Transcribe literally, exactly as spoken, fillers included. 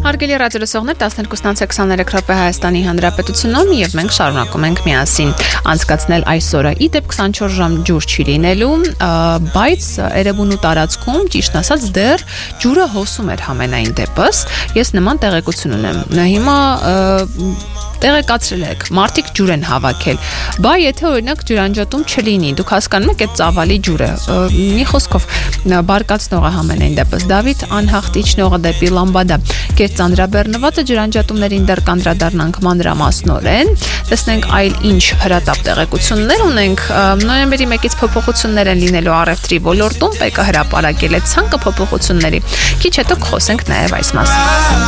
Հարգելի ռադիոլսողներ, տասներկուսից քսաներեք րոպե Հայաստանի Հանրապետությունում եւ մենք շարունակում ենք միասին անցկացնել այսօրը։ Ի դեպ քսանչորս ժամ ջուր չի լինելու, բայց Էրեբունու տարածքում, ճիշտ ասած, դեռ ջուրը հոսում էր համենայն դեպս։ Ես նման տեղեկություն ունեմ։ Հիմա տեղեկացրել եք, մարդիկ ջուր են հավաքել։ Բա եթե օրինակ ջրանջատում չլինի, դուք հասկանում եք այդ ծավալի ջուրը։ Մի խոսքով բարկացնողը համենայն դեպս Դավիթ անհախտ իջնողը դեպի Լամբադա կես ծանրաբեռնվածը ջրանջատումներին դեռ կանդրադառնանք մանրամասնորեն։ Տեսնենք այլ ինչ հրատապ տեղեկություններ ունենք։ Նոյեմբերի մեկից փոփոխություններ են լինելու առևտրի ոլորտում, ՊԿ հրապարակել է ցանկը փոփոխությունների։ Քիչ հետո կխոսենք նաև այս մասին։